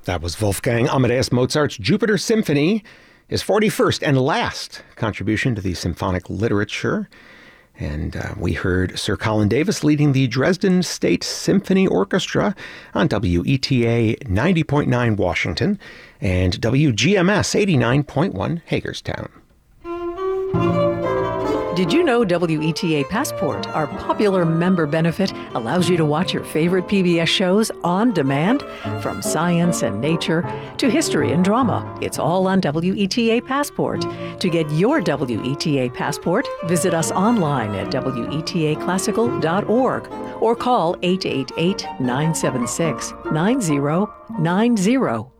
That was Wolfgang Amadeus Mozart's Jupiter Symphony, his 41st and last contribution to the symphonic literature. And we heard Sir Colin Davis leading the Dresden State Symphony Orchestra on WETA 90.9 Washington and WGMS 89.1 Hagerstown. Did you know WETA Passport, our popular member benefit, allows you to watch your favorite PBS shows on demand? From science and nature to history and drama, it's all on WETA Passport. To get your WETA Passport, visit us online at WETAclassical.org or call 888-976-9090.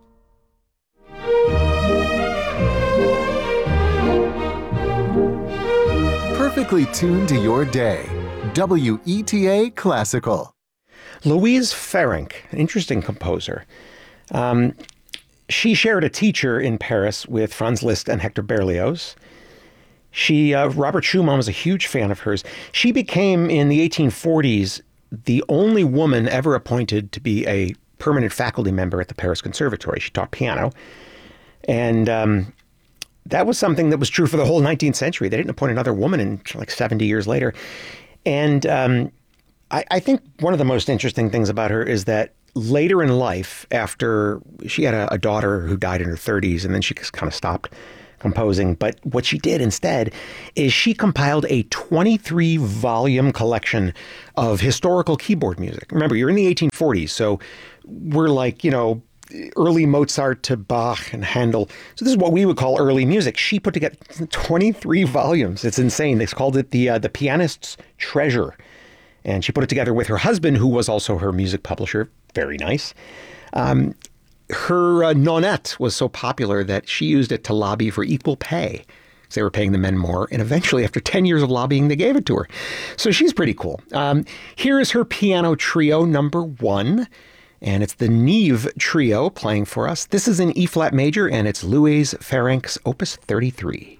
Perfectly tuned to your day. WETA Classical. Louise Ferenc, an interesting composer. She shared a teacher in Paris with Franz Liszt and Hector Berlioz. Robert Schumann was a huge fan of hers. She became, in the 1840s, the only woman ever appointed to be a permanent faculty member at the Paris Conservatory. She taught piano. And that was something that was true for the whole 19th century. They didn't appoint another woman until like 70 years later. And I think one of the most interesting things about her is that later in life, after she had a daughter who died in her 30s, and then she kind of stopped composing. But what she did instead is she compiled a 23-volume collection of historical keyboard music. Remember, you're in the 1840s, so we're like, early Mozart to Bach and Handel. So this is what we would call early music. She put together 23 volumes. It's insane. They called it the Pianist's Treasure. And she put it together with her husband, who was also her music publisher. Very nice. Her nonette was so popular that she used it to lobby for equal pay, because they were paying the men more. And eventually, after 10 years of lobbying, they gave it to her. So she's pretty cool. Here is her piano trio number 1. And it's the Neve Trio playing for us. This is in E-flat major, and it's Louise Ferenc's Opus 33.